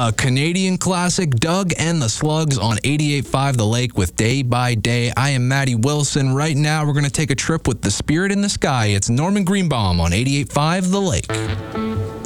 A Canadian classic, Doug and the Slugs on 88.5 The Lake with Day by Day. I am Maddie Wilson. Right now, we're going to take a trip with the Spirit in the Sky. It's Norman Greenbaum on 88.5 The Lake.